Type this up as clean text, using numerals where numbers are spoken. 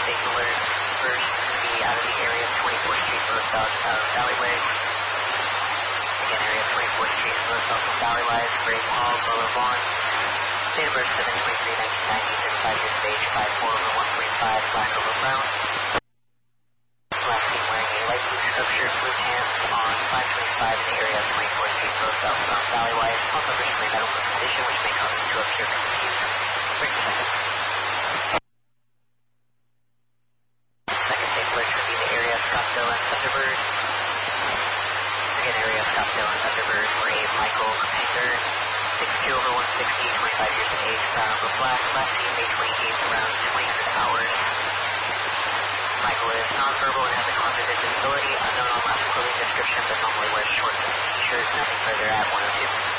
Station alert. First, be out of the area of 24th Street, north-south of Valleyway. Again, area of 24th Street, north-south of Valleyway. Grace Hall, Bella Vaughn. Date of birth 7/23/1990, 35 years of age, 5'4", 145, black over brown. Last seen wearing a light blue scrub shirt, blue pants on 525 in the area of 24th Street, north-south from Valleyway. Also presently medical condition, which may cause you to appear confused. Break a second. Second take alert should be the area of Scottsdale and Thunderbird. Again, area of Scottsdale and Thunderbird for a Michael Hanger, 6'2", over 160, 25 years of age, brown over black. Last seen May 28th, around 2000 hours. Michael is nonverbal and has a cognitive disability, unknown on last clothing description, but normally wears shorts and t-shirts. Nothing further at 102.